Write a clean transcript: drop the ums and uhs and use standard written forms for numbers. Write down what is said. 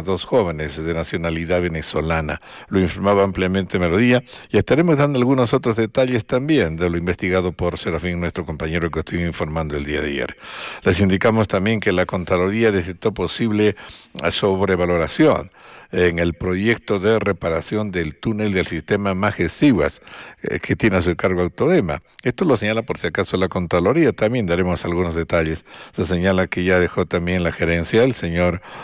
dos jóvenes de nacionalidad venezolana. Lo informaba ampliamente Melodía y estaremos dando algunos otros detalles también de lo investigado por Serafín, nuestro compañero que estuvo informando el día de ayer. Les indicamos también que la Contraloría detectó posible sobrevaloración en el proyecto de reparación del túnel del sistema Majes-Sihuas, que tiene a su cargo Autodema. Esto lo señala por si acaso la Contraloría, también daremos algunos detalles. Se señala que ya dejó también la gerencia el señor